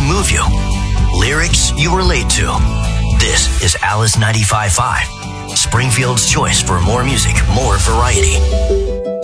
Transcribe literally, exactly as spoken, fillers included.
move you. Lyrics you relate to. This is Alice ninety-five point five, Springfield's choice for more music, more variety.